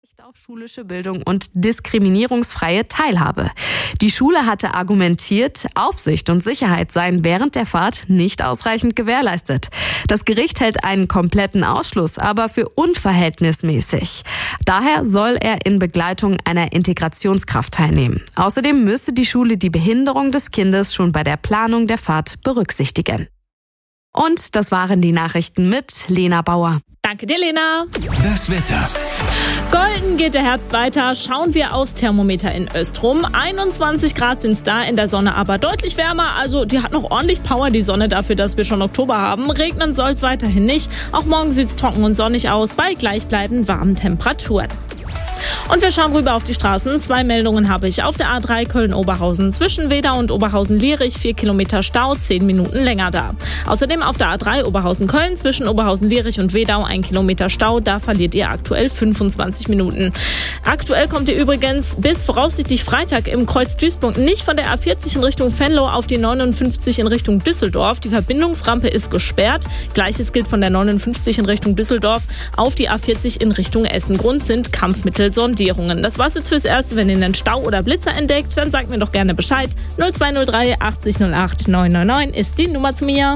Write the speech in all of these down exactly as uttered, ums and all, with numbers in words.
Auf schulische Bildung und diskriminierungsfreie Teilhabe. Die Schule hatte argumentiert, Aufsicht und Sicherheit seien während der Fahrt nicht ausreichend gewährleistet. Das Gericht hält einen kompletten Ausschluss aber für unverhältnismäßig. Daher soll er in Begleitung einer Integrationskraft teilnehmen. Außerdem müsse die Schule die Behinderung des Kindes schon bei der Planung der Fahrt berücksichtigen. Und das waren die Nachrichten mit Lena Bauer. Danke dir, Lena. Das Wetter. Golden geht der Herbst weiter. Schauen wir aufs Thermometer in Östrum. einundzwanzig Grad sind es da, in der Sonne aber deutlich wärmer. Also die hat noch ordentlich Power, die Sonne, dafür, dass wir schon Oktober haben. Regnen soll es weiterhin nicht. Auch morgen sieht es trocken und sonnig aus, bei gleichbleibend warmen Temperaturen. Und wir schauen rüber auf die Straßen. Zwei Meldungen habe ich. Auf der A drei Köln-Oberhausen zwischen Wedau und Oberhausen-Lierich vier Kilometer Stau, zehn Minuten länger da. Außerdem auf der A drei Oberhausen-Köln zwischen Oberhausen-Lierich und Wedau ein Kilometer Stau. Da verliert ihr aktuell fünfundzwanzig Minuten. Aktuell kommt ihr übrigens bis voraussichtlich Freitag im Kreuz Duisburg nicht von der A vierzig in Richtung Venlo auf die neunundfünfzig in Richtung Düsseldorf. Die Verbindungsrampe ist gesperrt. Gleiches gilt von der neunundfünfzig in Richtung Düsseldorf auf die A vierzig in Richtung Essen. Grund sind Kampfmittel. Sondierungen. Das war's jetzt fürs Erste. Wenn ihr einen Stau oder Blitzer entdeckt, dann sagt mir doch gerne Bescheid. null zwei null drei achtzig null acht neun neun neun ist die Nummer zu mir.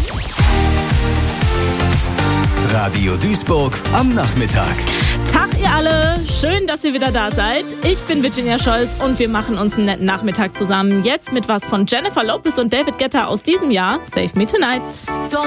Radio Duisburg am Nachmittag. Tag ihr alle, schön, dass ihr wieder da seid. Ich bin Virginia Scholz und wir machen uns einen netten Nachmittag zusammen. Jetzt mit was von Jennifer Lopez und David Guetta aus diesem Jahr. Save Me Tonight.